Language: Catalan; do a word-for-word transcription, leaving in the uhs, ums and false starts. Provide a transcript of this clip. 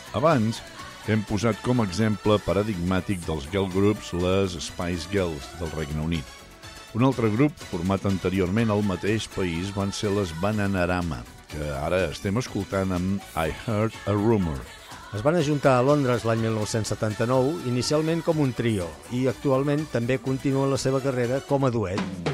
Abans hem posat com a exemple paradigmàtic dels girl groups les Spice Girls del Regne Unit. Un altre grup, format anteriorment al mateix país, van ser les Bananarama, que ara estem escoltant amb I Heard a Rumor. Es van ajuntar a Londres l'any mil nou-cents setanta-nou, inicialment com un trio, i actualment també continuen la seva carrera com a duet.